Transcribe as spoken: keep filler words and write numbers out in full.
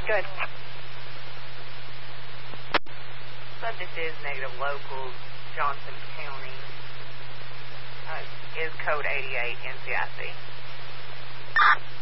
Good. Subject is negative local, Johnson County. Uh, is code eighty-eight N C I C.